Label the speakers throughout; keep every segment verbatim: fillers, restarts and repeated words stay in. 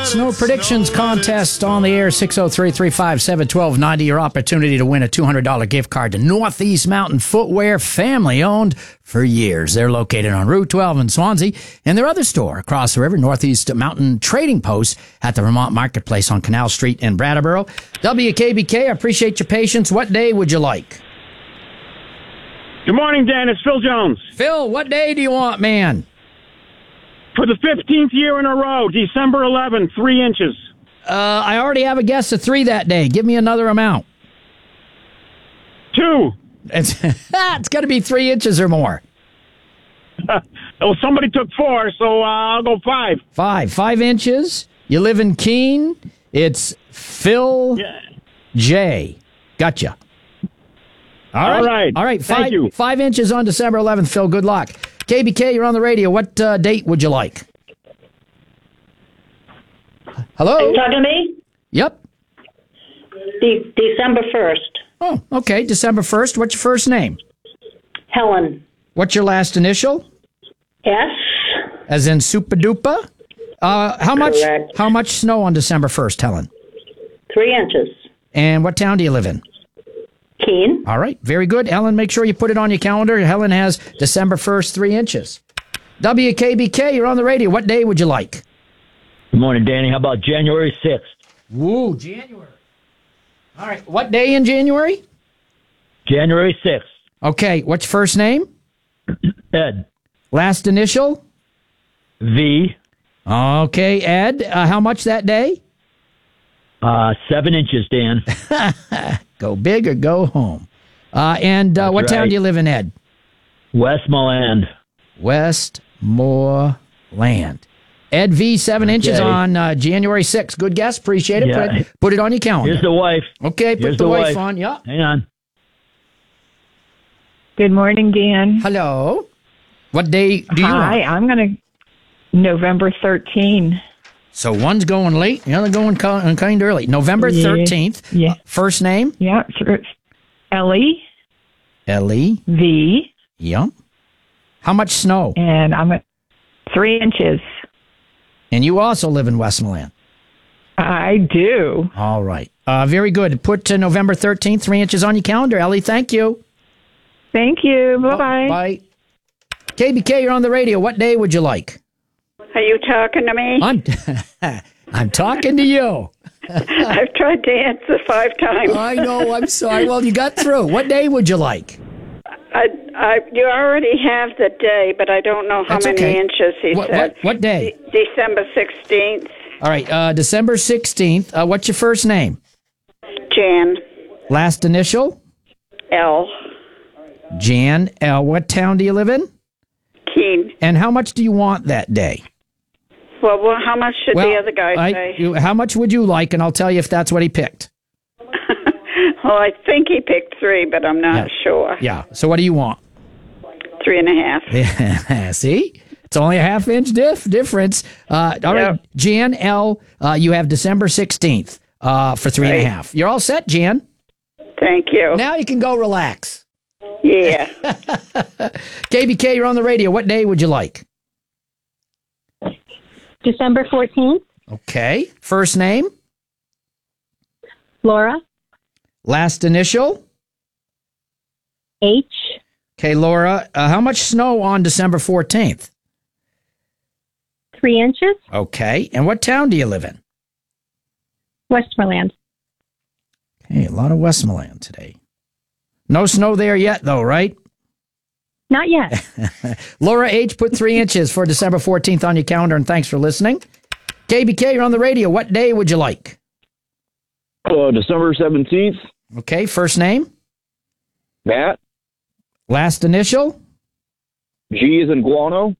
Speaker 1: Snow Predictions Contest on the air, six oh three, three five seven, one two nine oh. Your opportunity to win a two hundred dollars gift card to Northeast Mountain Footwear, family owned for years. They're located on Route twelve in Swansea, and their other store across the river, Northeast Mountain Trading Post at the Vermont Marketplace on Canal Street in Brattleboro. W K B K, I appreciate your patience. What day would you like?
Speaker 2: Good morning, Dan. It's Phil Jones.
Speaker 1: Phil, what day do you want, man?
Speaker 2: For the fifteenth year in a row, December eleventh, three inches.
Speaker 1: Uh, I already have a guess of three that day. Give me another amount.
Speaker 2: Two.
Speaker 1: It's, it's got to be three inches or more.
Speaker 2: Well, somebody took four, so uh, I'll go five.
Speaker 1: Five. Five inches. You live in Keene. It's Phil
Speaker 2: Yeah.
Speaker 1: J. Gotcha. All right.
Speaker 2: All right.
Speaker 1: All right.
Speaker 2: Thank
Speaker 1: Five,
Speaker 2: you.
Speaker 1: five inches on December eleventh, Phil. Good luck. K B K, you're on the radio. What uh, date would you like? Hello?
Speaker 3: Are you talking to me?
Speaker 1: Yep.
Speaker 3: De- December first.
Speaker 1: Oh, okay. December first. What's your first name?
Speaker 3: Helen.
Speaker 1: What's your last initial?
Speaker 3: S.
Speaker 1: As in super duper? Uh, how much,
Speaker 3: Correct.
Speaker 1: how much snow on December first, Helen?
Speaker 3: Three inches.
Speaker 1: And what town do you live in?
Speaker 3: Keene.
Speaker 1: All right. Very good. Helen, make sure you put it on your calendar. Helen has December first, three inches. W K B K, you're on the radio. What day would you like?
Speaker 4: Good morning, Danny. How about January sixth?
Speaker 1: Woo, January. All right. What day in January?
Speaker 4: January sixth.
Speaker 1: Okay. What's your first name?
Speaker 4: Ed.
Speaker 1: Last initial?
Speaker 4: V.
Speaker 1: Okay, Ed. Uh, how much that day?
Speaker 4: Uh, seven inches, Dan.
Speaker 1: Go big or go home. Uh, and uh, what town
Speaker 4: right.
Speaker 1: do you live in, Ed?
Speaker 4: Westmoreland.
Speaker 1: Westmoreland. Ed V, seven inches
Speaker 4: Okay.
Speaker 1: on uh, January sixth. Good guess. Appreciate it.
Speaker 4: Yeah.
Speaker 1: Put, it. put it on your calendar.
Speaker 4: Here's the wife.
Speaker 1: Okay, put
Speaker 4: Here's
Speaker 1: the,
Speaker 4: the
Speaker 1: wife
Speaker 4: wife.
Speaker 1: on. Yeah.
Speaker 4: Hang on.
Speaker 5: Good morning, Dan.
Speaker 1: Hello. What day do you
Speaker 5: Hi,
Speaker 1: want?
Speaker 5: I'm going to November thirteenth.
Speaker 1: So one's going late, the other going kind of early. November
Speaker 5: Yeah.
Speaker 1: thirteenth.
Speaker 5: Yeah.
Speaker 1: First name?
Speaker 5: Yeah, it's Ellie
Speaker 1: Ellie.
Speaker 5: V,
Speaker 1: Yep. How much snow?
Speaker 5: and I'm at three inches.
Speaker 1: And you also live in Westmoreland.
Speaker 5: I do.
Speaker 1: All right. Uh, very good. Put uh, November thirteenth, three inches on your calendar. Ellie, thank you.
Speaker 5: Thank you. Bye bye.
Speaker 1: Bye. K B K, you're on the radio. What day would you like?
Speaker 6: Are you talking to me?
Speaker 1: I'm, I'm talking to you.
Speaker 6: I've tried to answer five times.
Speaker 1: I know. I'm sorry. Well, you got through. What day would you like?
Speaker 6: I, I, you already have the day, but I don't know how
Speaker 1: That's
Speaker 6: many
Speaker 1: okay.
Speaker 6: inches he
Speaker 1: What-
Speaker 6: said.
Speaker 1: what- what day?
Speaker 6: De- December sixteenth.
Speaker 1: All right. Uh, December sixteenth. Uh, what's your first name?
Speaker 6: Jan.
Speaker 1: Last initial?
Speaker 6: L.
Speaker 1: Jan L. What town do you live in?
Speaker 6: Keen.
Speaker 1: And how much do you want that day?
Speaker 6: Well, well, how much should
Speaker 1: Well,
Speaker 6: the other guy
Speaker 1: I-
Speaker 6: say?
Speaker 1: you- how much would you like? And I'll tell you if that's what he picked.
Speaker 6: Well, I think he picked three, but I'm not
Speaker 1: Yeah.
Speaker 6: sure.
Speaker 1: Yeah. So what do you want?
Speaker 6: Three and a half.
Speaker 1: Yeah. See? It's only a half inch diff difference. Uh, all right.
Speaker 6: Yep.
Speaker 1: Jan L., uh, you have December sixteenth uh, for three and a
Speaker 6: Right.
Speaker 1: half. You're all set, Jan.
Speaker 6: Thank you.
Speaker 1: Now you can go relax.
Speaker 6: Yeah.
Speaker 1: K B K, you're on the radio. What day would you like?
Speaker 7: December fourteenth,
Speaker 1: Okay. First name?
Speaker 7: Laura,
Speaker 1: Last initial?
Speaker 7: H,
Speaker 1: Okay, Laura. Uh, how much snow on December fourteenth?
Speaker 7: three inches,
Speaker 1: Okay. And what town do you live in?
Speaker 7: Westmoreland.
Speaker 1: Okay, a lot of Westmoreland today. No snow there yet, though, right?
Speaker 7: Not yet.
Speaker 1: Laura H. put three inches for December fourteenth on your calendar, and thanks for listening. K B K, you're on the radio. What day would you like?
Speaker 8: Uh, December seventeenth,
Speaker 1: Okay, first name?
Speaker 8: Matt.
Speaker 1: Last initial?
Speaker 8: G is in guano.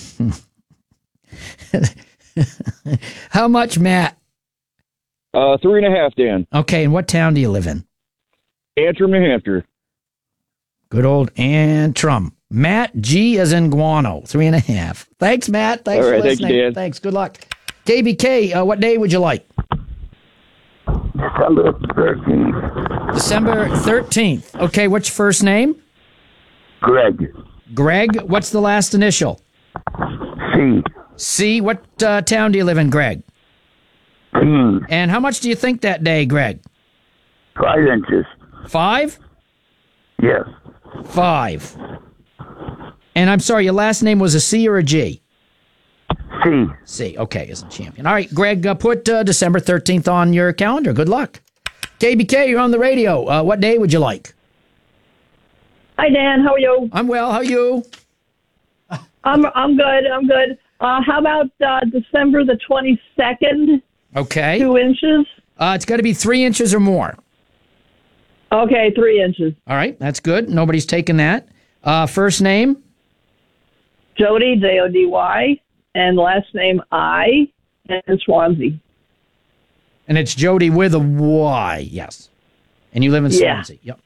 Speaker 1: How much, Matt?
Speaker 8: Uh, three and a half, Dan.
Speaker 1: Okay, and what town do you live in?
Speaker 8: Antrim, New Hampshire.
Speaker 1: Good old Antrim. Matt G as in guano, three and a half. Thanks, Matt. Thanks
Speaker 8: All right,
Speaker 1: for
Speaker 8: thank you,
Speaker 1: listening.
Speaker 8: Dan.
Speaker 1: Thanks. Good luck. K B K, uh, what day would you like?
Speaker 9: December thirteenth.
Speaker 1: December thirteenth. Okay, what's your first name?
Speaker 9: Greg.
Speaker 1: Greg. What's the last initial?
Speaker 9: C.
Speaker 1: C. What uh, town do you live in, Greg?
Speaker 9: Keen.
Speaker 1: And how much do you think that day, Greg?
Speaker 9: Five inches.
Speaker 1: Five?
Speaker 9: Yes.
Speaker 1: Five. And I'm sorry, your last name was a C or a G?
Speaker 9: C.
Speaker 1: C. Okay, isn't champion. All right, Greg, uh, put uh, December thirteenth on your calendar. Good luck. K B K, you're on the radio. Uh, what day would you like?
Speaker 3: Hi, Dan. How are you?
Speaker 1: I'm well. How are you?
Speaker 3: I'm I'm good. I'm good. Uh, how about uh, December the twenty-second?
Speaker 1: Okay.
Speaker 3: Two inches.
Speaker 1: Uh, it's got to be three inches or more.
Speaker 3: Okay, three inches.
Speaker 1: All right, that's good. Nobody's taken that. Uh, first name?
Speaker 3: Jody, J O D Y, and last name I, and Swansea.
Speaker 1: And it's Jody with a Y, yes. And you live in
Speaker 3: Yeah.
Speaker 1: Swansea. Yep.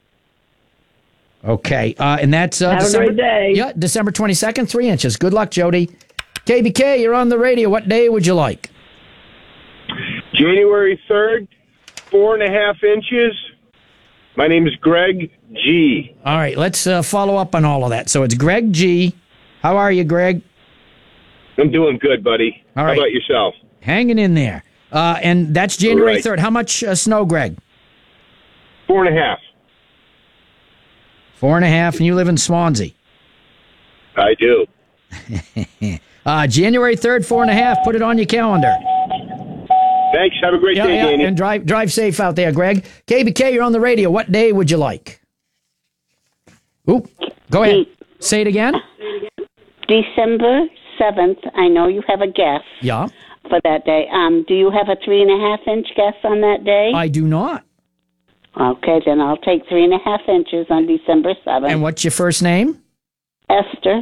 Speaker 1: Okay, uh, and that's uh,
Speaker 3: Have
Speaker 1: December,
Speaker 3: a great day.
Speaker 1: Yeah, December twenty-second, three inches. Good luck, Jody. K B K, you're on the radio. What day would you like?
Speaker 2: January third, four and a half inches. My name is Greg G.
Speaker 1: All right, let's uh, follow up on all of that. So it's Greg G. How are you, Greg?
Speaker 2: I'm doing good, buddy.
Speaker 1: All
Speaker 2: How
Speaker 1: right.
Speaker 2: about yourself?
Speaker 1: Hanging in there. Uh, and that's January
Speaker 2: Right.
Speaker 1: third. How much uh, snow, Greg?
Speaker 2: Four and a half.
Speaker 1: Four and a half, and you live in Swansea.
Speaker 2: I do.
Speaker 1: Uh, January third, four and a half. Put it on your calendar.
Speaker 2: Thanks. Have a great
Speaker 1: Yeah,
Speaker 2: day,
Speaker 1: yeah,
Speaker 2: Danny.
Speaker 1: and drive drive safe out there, Greg. K B K, you're on the radio. What day would you like? Ooh, go ahead. Say it again.
Speaker 10: December seventh. I know you have a guess
Speaker 1: Yeah,
Speaker 10: for that day. Um, do you have a three and a half inch guess on that day?
Speaker 1: I do not.
Speaker 10: Okay, then I'll take three and a half inches on December seventh.
Speaker 1: And what's your first name?
Speaker 10: Esther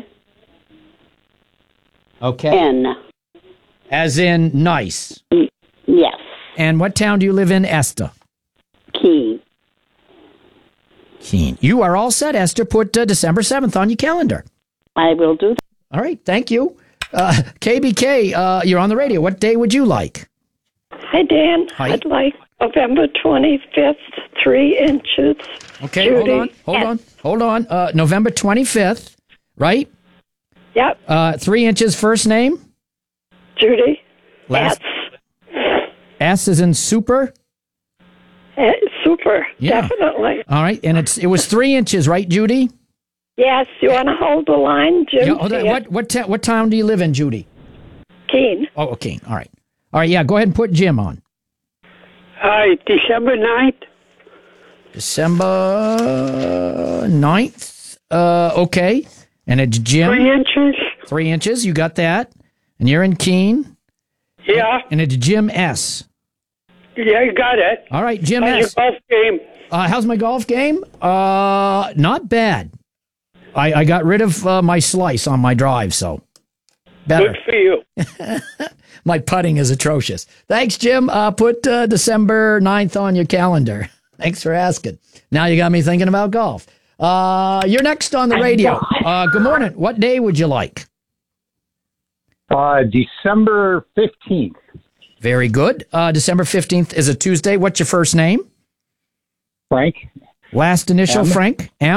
Speaker 1: Okay.
Speaker 10: N.
Speaker 1: As in nice.
Speaker 10: Yes.
Speaker 1: And what town do you live in, Esther?
Speaker 10: Keene.
Speaker 1: Keene. You are all set, Esther. Put uh, December seventh on your calendar.
Speaker 10: I will do that.
Speaker 1: All right, thank you. Uh, K B K, uh, you're on the radio. What day would you like?
Speaker 6: Hi, Dan.
Speaker 1: Hi.
Speaker 6: I'd like November twenty-fifth, three inches.
Speaker 1: Okay,
Speaker 6: Judy.
Speaker 1: hold on, hold on, hold on. Uh, November twenty-fifth, right?
Speaker 6: Yep,
Speaker 1: Uh, three inches, first name?
Speaker 6: Judy.
Speaker 1: Last
Speaker 6: S.
Speaker 1: S is in super?
Speaker 6: Uh, super,
Speaker 1: Yeah.
Speaker 6: definitely.
Speaker 1: All right, and it's it was three inches, right, Judy?
Speaker 6: Yes, you want to hold the line, Jim?
Speaker 1: Yeah, hold on. What what ta- what town do you live in, Judy?
Speaker 6: Keene.
Speaker 1: Oh, okay. All right. All right, yeah, go ahead and put Jim on.
Speaker 6: Hi, December ninth.
Speaker 1: December ninth. Uh, okay. And it's Jim.
Speaker 6: Three inches.
Speaker 1: Three inches, you got that. And you're in Keene.
Speaker 6: Yeah,
Speaker 1: And it's Jim S.
Speaker 6: yeah, you got it.
Speaker 1: All right, Jim
Speaker 6: How's
Speaker 1: S.
Speaker 6: your golf game?
Speaker 1: Uh, how's my golf game? Uh, not bad. I, I got rid of uh, my slice on my drive, so better.
Speaker 6: Good for you.
Speaker 1: My putting is atrocious. Thanks, Jim. Uh, put uh, December ninth on your calendar. Thanks for asking. Now you got me thinking about golf. Uh, you're next on the radio. Uh, good morning. What day would you like?
Speaker 11: Uh, December fifteenth.
Speaker 1: Very good. Uh, December fifteenth is a Tuesday. What's your first name?
Speaker 11: Frank.
Speaker 1: Last initial,
Speaker 11: M.
Speaker 1: Frank. M.